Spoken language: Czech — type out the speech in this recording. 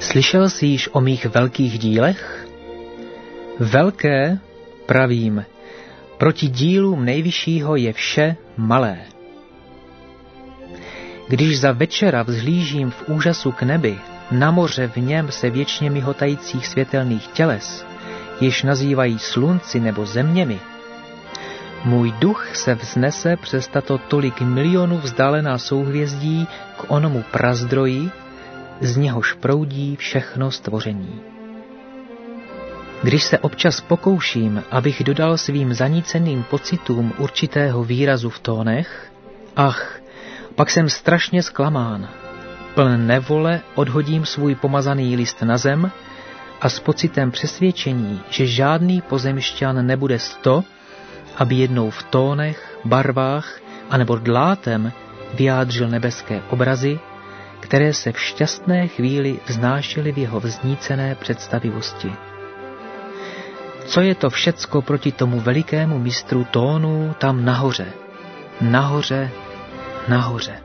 Slyšel jsi již o mých velkých dílech? Velké, pravím, proti dílům nejvyššího je vše malé. Když za večera vzhlížím v úžasu k nebi, na moře v něm se věčně mihotajících světelných těles, jež nazývají slunci nebo zeměmi, můj duch se vznese přes tato tolik milionů vzdálená souhvězdí k onomu prazdroji, z něhož proudí všechno stvoření. Když se občas pokouším, abych dodal svým zaníceným pocitům určitého výrazu v tónech, pak jsem strašně zklamán. Pln nevole odhodím svůj pomazaný list na zem a s pocitem přesvědčení, že žádný pozemšťan nebude sto, aby jednou v tónech, barvách anebo dlátem vyjádřil nebeské obrazy, které se v šťastné chvíli vznášely v jeho vznícené představivosti. Co je to všecko proti tomu velikému mistru tónů tam nahoře, nahoře, nahoře?